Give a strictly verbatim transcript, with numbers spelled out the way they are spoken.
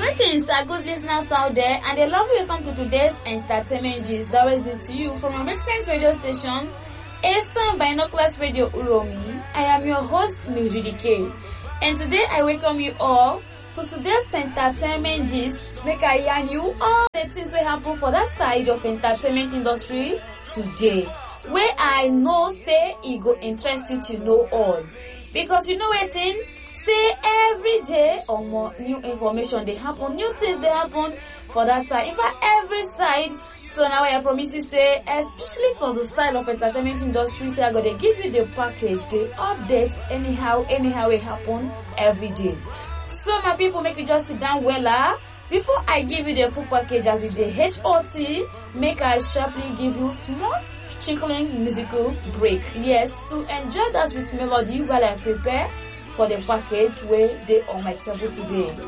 Greetings, our good listeners out there, and a lovely welcome to today's entertainment gist that will be to you from our Make Sense radio station, Esan Binoculars Radio Uromi. I am your host, Mizudike, and today I welcome you all to today's entertainment gist. Make I yarn you all the things will happen for that side of entertainment industry today, where I know say it go interest you to know all, because you know what thing. Say every day or more new information they happen, new things they happen for that side. In fact, every side. So now I promise you say, especially for the side of entertainment industry, say I gotta give you the package, the updates, anyhow, anyhow it happen every day. So my people, make you just sit down well. Uh, before I give you the full package as the H O T, make I sharply give you small chinkling musical break. Yes, to enjoy that with melody while I prepare for the package where they on my table today.